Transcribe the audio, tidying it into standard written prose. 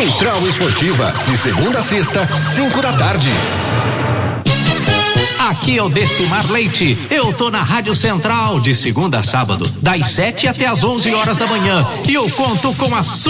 Central Esportiva, de segunda a sexta, 5 da tarde. Aqui é o Decimar Leite. Eu tô na Rádio Central de segunda a sábado, das 7 até as 11 horas da manhã. E eu conto com a